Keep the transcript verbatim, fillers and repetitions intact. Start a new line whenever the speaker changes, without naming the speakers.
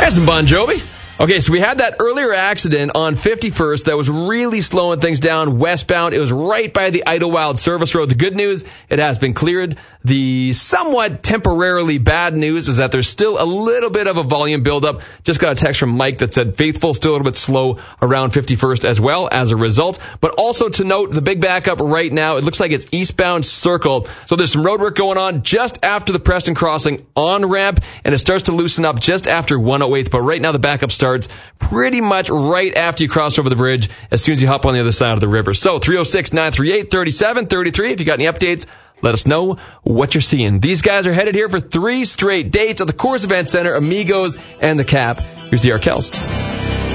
There's some Bon Jovi. Okay, so we had that earlier accident on fifty-first that was really slowing things down westbound. It was right by the Idlewild Service Road. The good news, it has been cleared. The somewhat temporarily bad news is that there's still a little bit of a volume buildup. Just got a text from Mike that said Faithful still a little bit slow around fifty-first as well as a result. But also to note, the big backup right now, it looks like it's eastbound Circle. So there's some road work going on just after the Preston Crossing on ramp, and it starts to loosen up just after one oh eighth. But right now the backup starts pretty much right after you cross over the bridge, as soon as you hop on the other side of the river. So three oh six, nine three eight, three seven three three. If you got any updates, let us know what you're seeing. These guys are headed here for three straight dates at the Coors Event Center, Amigos, and the Cap. Here's the Arkells.